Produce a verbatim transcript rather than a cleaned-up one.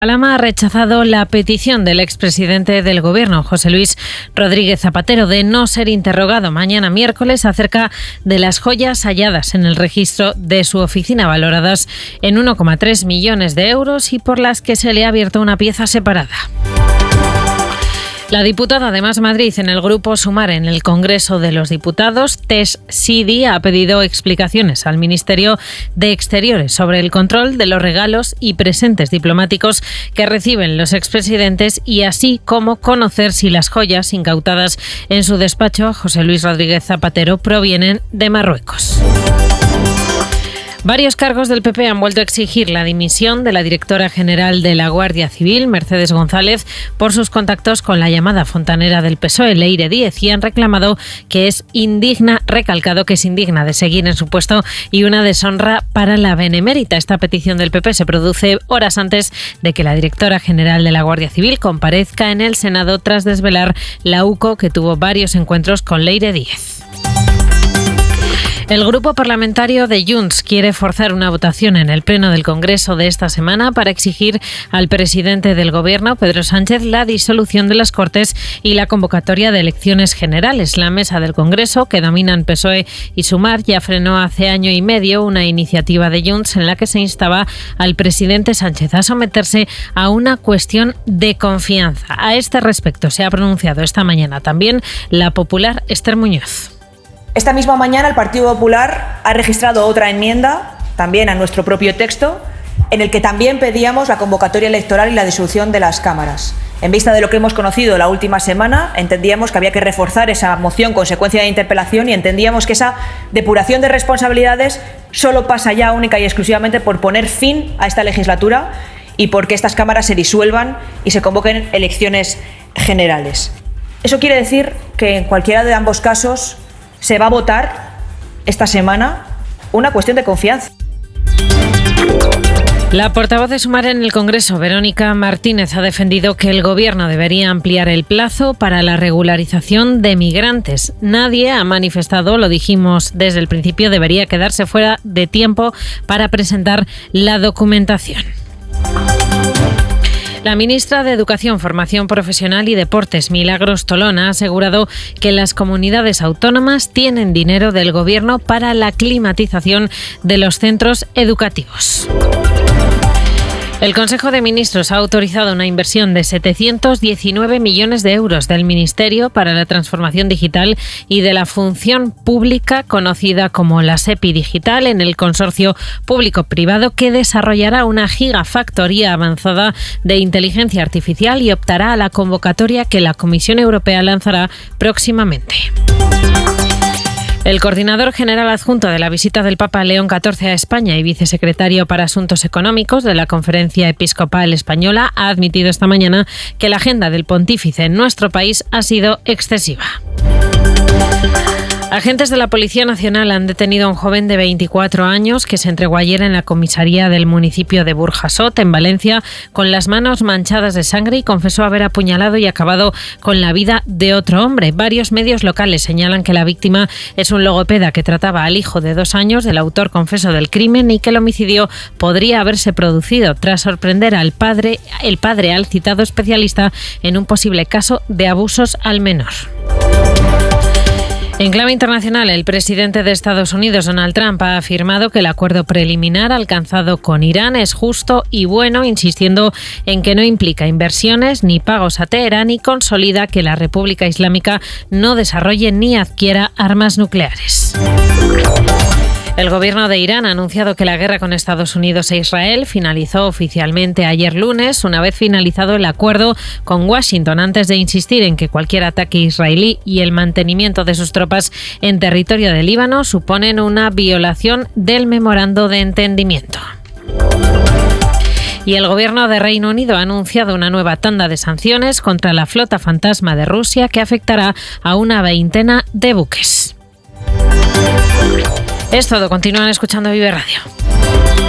Palama ha rechazado la petición del expresidente del Gobierno, José Luis Rodríguez Zapatero, de no ser interrogado mañana miércoles acerca de las joyas halladas en el registro de su oficina, valoradas en uno coma tres millones de euros y por las que se le ha abierto una pieza separada. La diputada de Más Madrid en el Grupo Sumar en el Congreso de los Diputados, Tess Sidi, ha pedido explicaciones al Ministerio de Exteriores sobre el control de los regalos y presentes diplomáticos que reciben los expresidentes y así como conocer si las joyas incautadas en su despacho, José Luis Rodríguez Zapatero, provienen de Marruecos. Varios cargos del P P han vuelto a exigir la dimisión de la directora general de la Guardia Civil, Mercedes González, por sus contactos con la llamada fontanera del P S O E, Leire Díez, y han reclamado que es indigna, recalcado que es indigna de seguir en su puesto y una deshonra para la benemérita. Esta petición del P P se produce horas antes de que la directora general de la Guardia Civil comparezca en el Senado tras desvelar la U C O que tuvo varios encuentros con Leire Díez. El grupo parlamentario de Junts quiere forzar una votación en el Pleno del Congreso de esta semana para exigir al presidente del Gobierno, Pedro Sánchez, la disolución de las Cortes y la convocatoria de elecciones generales. La mesa del Congreso, que dominan P S O E y Sumar, ya frenó hace año y medio una iniciativa de Junts en la que se instaba al presidente Sánchez a someterse a una cuestión de confianza. A este respecto se ha pronunciado esta mañana también la popular Esther Muñoz. Esta misma mañana el Partido Popular ha registrado otra enmienda, también a nuestro propio texto, en el que también pedíamos la convocatoria electoral y la disolución de las cámaras. En vista de lo que hemos conocido la última semana, entendíamos que había que reforzar esa moción consecuencia de interpelación y entendíamos que esa depuración de responsabilidades solo pasa ya única y exclusivamente por poner fin a esta legislatura y porque estas cámaras se disuelvan y se convoquen elecciones generales. Eso quiere decir que en cualquiera de ambos casos se va a votar esta semana una cuestión de confianza. La portavoz de Sumar en el Congreso, Verónica Martínez, ha defendido que el Gobierno debería ampliar el plazo para la regularización de migrantes. Nadie ha manifestado, lo dijimos desde el principio, debería quedarse fuera de tiempo para presentar la documentación. La ministra de Educación, Formación Profesional y Deportes, Milagros Tolón, ha asegurado que las comunidades autónomas tienen dinero del Gobierno para la climatización de los centros educativos. El Consejo de Ministros ha autorizado una inversión de setecientos diecinueve millones de euros del Ministerio para la Transformación Digital y de la Función Pública, conocida como la SEPI Digital, en el consorcio público-privado que desarrollará una gigafactoría avanzada de inteligencia artificial y optará a la convocatoria que la Comisión Europea lanzará próximamente. El coordinador general adjunto de la visita del Papa León catorce a España y vicesecretario para Asuntos Económicos de la Conferencia Episcopal Española ha admitido esta mañana que la agenda del pontífice en nuestro país ha sido excesiva. Agentes de la Policía Nacional han detenido a un joven de veinticuatro años que se entregó ayer en la comisaría del municipio de Burjasot, en Valencia, con las manos manchadas de sangre y confesó haber apuñalado y acabado con la vida de otro hombre. Varios medios locales señalan que la víctima es un logopeda que trataba al hijo de dos años del autor confeso del crimen y que el homicidio podría haberse producido tras sorprender al padre, el padre al citado especialista en un posible caso de abusos al menor. En clave internacional, el presidente de Estados Unidos, Donald Trump, ha afirmado que el acuerdo preliminar alcanzado con Irán es justo y bueno, insistiendo en que no implica inversiones ni pagos a Teherán y consolida que la República Islámica no desarrolle ni adquiera armas nucleares. El gobierno de Irán ha anunciado que la guerra con Estados Unidos e Israel finalizó oficialmente ayer lunes, una vez finalizado el acuerdo con Washington, antes de insistir en que cualquier ataque israelí y el mantenimiento de sus tropas en territorio del Líbano suponen una violación del memorando de entendimiento. Y el gobierno de Reino Unido ha anunciado una nueva tanda de sanciones contra la flota fantasma de Rusia que afectará a una veintena de buques. Es todo, continúan escuchando Vive Radio.